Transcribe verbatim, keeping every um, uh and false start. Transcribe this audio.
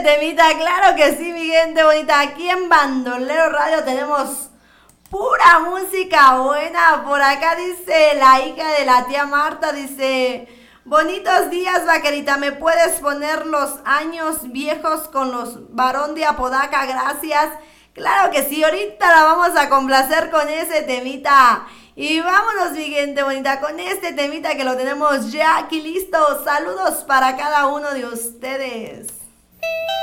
temita, claro que sí, mi gente bonita. Aquí en Bandolero Radio tenemos pura música buena. Por acá dice la hija de la tía Marta, dice, bonitos días, vaquerita, ¿me puedes poner los años viejos con los varón de Apodaca? Gracias. Claro que sí, ahorita la vamos a complacer con ese temita. Y vámonos, mi gente bonita, con este temita que lo tenemos ya aquí listo. Saludos para cada uno de ustedes.